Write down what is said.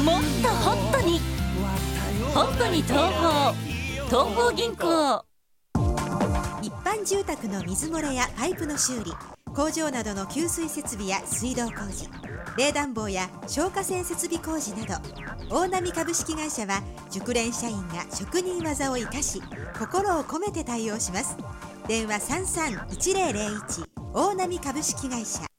もっとホットに東邦銀行。 一般住宅の水漏れやパイプの修理、工場などの給水設備や水道工事、冷暖房や消火栓設備工事など、大波株式会社は熟練社員が職人技を生かし、心を込めて対応します。電話33-1001大波株式会社。